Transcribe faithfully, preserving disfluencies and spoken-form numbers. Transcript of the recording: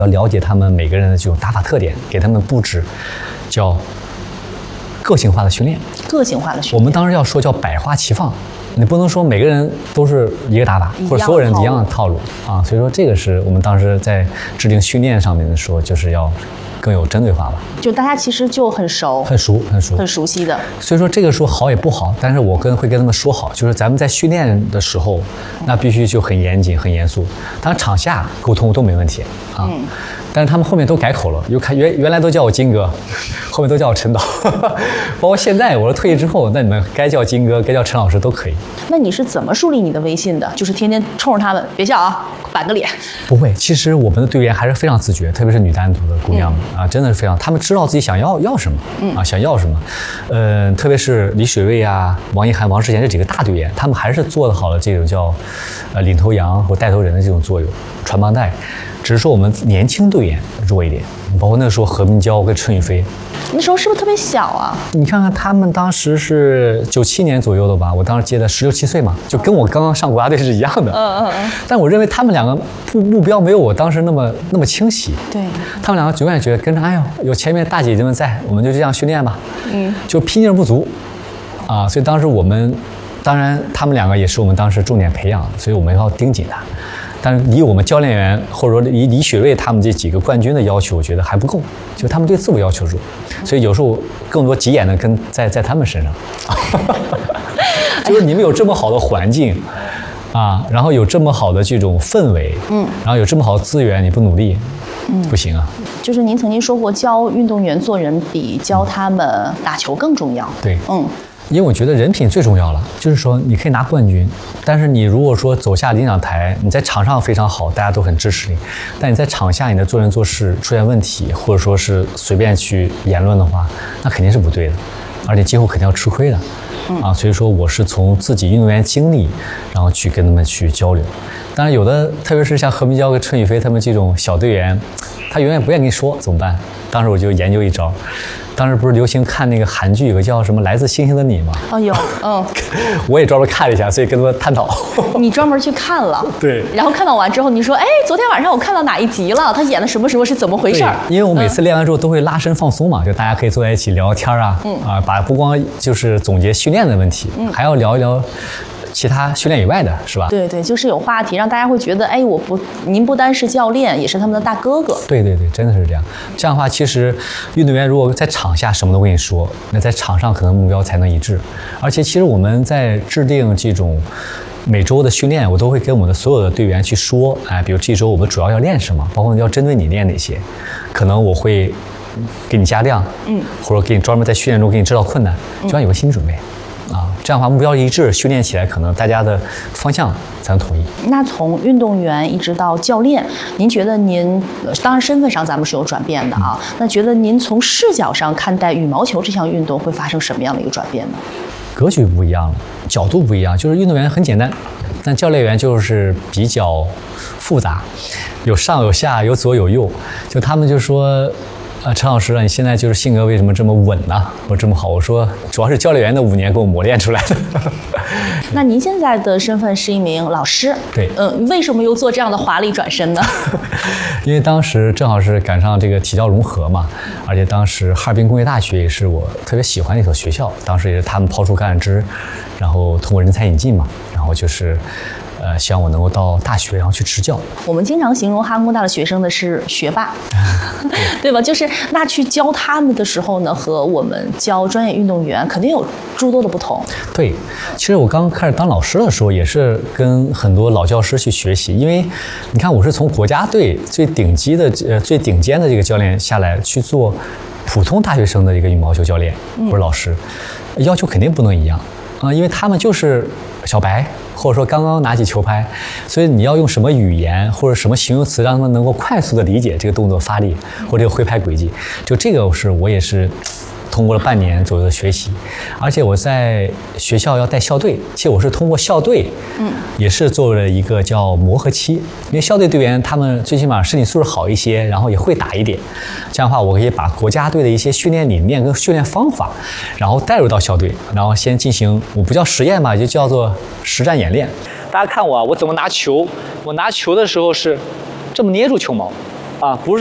要了解他们每个人的这种打法特点，给他们布置叫个性化的训练。 个性化的训练， 我们当时要说叫百花齐放。你不能说每个人都是一个打法，或者所有人一样的套路啊，所以说这个是我们当时在制定训练上面的时候，就是要更有针对化吧。 就大家其实就很熟， 很熟，很熟， 很熟悉的。 所以说这个说好也不好，但是我跟会跟他们说好，就是咱们在训练的时候，那必须就很严谨、很严肃。当然场下沟通都没问题啊。嗯但是他们后面都改口了，又看原原来都叫我金哥，后面都叫我陈导，包括现在我说退役之后，那你们该叫金哥，该叫陈老师都可以。 那你是怎么树立你的威信的？就是天天冲着他们，别笑啊，板个脸。 不会，其实我们的队员还是非常自觉，特别是女单独的姑娘们、嗯、啊，真的是非常，她们知道自己想要要什么，嗯啊，想要什么。呃，特别是李水蔚啊、王一涵、王世贤这几个大队员，他们还是做得好了这种叫呃领头羊或带头人的这种作用，传帮带。只是说我们年轻队员弱一点，包括那时候何明娇跟陈雨菲， 那时候是不是特别小啊？ 你看看他们当时是九七年左右的吧，我当时接的十六七岁嘛，就跟我刚刚上国家队是一样的。嗯嗯嗯。但我认为他们两个目目标没有我当时那么那么清晰。 对。 他们两个永远觉得跟着，哎呦，有前面大姐姐们在，我们就这样训练吧。嗯。就拼劲不足，啊，所以当时我们，当然他们两个也是我们当时重点培养的，所以我们要盯紧他。但是以我们教练员或者说以李雪蔚他们这几个冠军的要求，我觉得还不够，就他们对自我要求弱，所以有时候更多急眼的跟在在他们身上，就是你们有这么好的环境啊，然后有这么好的这种氛围，嗯，然后有这么好的资源，你不努力，嗯，不行啊。 就是您曾经说过，教运动员做人比教他们打球更重要。 对， 嗯。 因为我觉得人品最重要了，就是说你可以拿冠军，但是你如果说走下领奖台，你在场上非常好，大家都很支持你，但你在场下你的做人做事出现问题，或者说是随便去言论的话，那肯定是不对的，而且今后肯定要吃亏的，啊，所以说我是从自己运动员经历，然后去跟他们去交流。当然有的，特别是像何明娇跟陈雨菲他们这种小队员，他永远不愿意跟你说怎么办？当时我就研究一招。当时不是流行看那个韩剧，有个叫什么《来自星星的你》吗？哦，有，嗯，我也专门看了一下，所以跟他们探讨。 你专门去看了？对。然后看到完之后，你说，哎，昨天晚上我看到哪一集了？他演的什么什么是怎么回事？ 因为我每次练完之后都会拉伸放松嘛，就大家可以坐在一起聊聊天啊，嗯啊，把不光就是总结训练的问题，嗯，还要聊一聊。其他训练以外的是吧？ 对对，就是有话题，让大家会觉得，哎，我不，您不单是教练，也是他们的大哥哥。 对对对，真的是这样。这样的话，其实运动员如果在场下什么都跟你说，那在场上可能目标才能一致。而且，其实我们在制定这种每周的训练，我都会跟我们的所有的队员去说，哎，比如这周我们主要要练什么，包括要针对你练哪些，可能我会给你加量，嗯，或者给你专门在训练中给你制造困难，就要有个心理准备。啊，这样的话目标一致，训练起来可能大家的方向才能统一。 那从运动员一直到教练，您觉得您当然身份上咱们是有转变的啊，嗯、那觉得您从视角上看待羽毛球这项运动会发生什么样的一个转变呢？ 格局不一样了，角度不一样，就是运动员很简单，但教练员就是比较复杂，有上有下，有左有右，就他们就说。啊，陈老师啊，你现在就是性格为什么这么稳呢、啊？我这么好，我说主要是教练员的五年给我磨练出来的。 那您现在的身份是一名老师， 对， 嗯，为什么又做这样的华丽转身呢？ 因为当时正好是赶上这个体教融合嘛，而且当时哈尔滨工业大学也是我特别喜欢的一所学校，当时也是他们抛出橄榄枝，然后通过人才引进嘛，然后就是。呃，希望我能够到大学，然后去执教。 我们经常形容哈工大的学生的是学霸，对, 对吧？就是那去教他们的时候呢，和我们教专业运动员肯定有诸多的不同。 对，其实我刚开始当老师的时候，也是跟很多老教师去学习，因为你看，我是从国家队最顶级的、呃最顶尖的这个教练下来去做普通大学生的一个羽毛球教练或者老师，嗯、要求肯定不能一样啊，因为他们就是小白。或者说刚刚拿起球拍，所以你要用什么语言或者什么形容词让他们能够快速的理解这个动作发力或者这个挥拍轨迹，就这个是我也是通过了半年左右的学习，而且我在学校要带校队，其实我是通过校队，嗯，也是做了一个叫磨合期，因为校队队员他们最起码身体素质好一些，然后也会打一点，这样的话我可以把国家队的一些训练理念跟训练方法，然后带入到校队，然后先进行我不叫实验吧，就叫做实战演练。大家看我啊，我怎么拿球？我拿球的时候是这么捏住球毛， 啊，不是。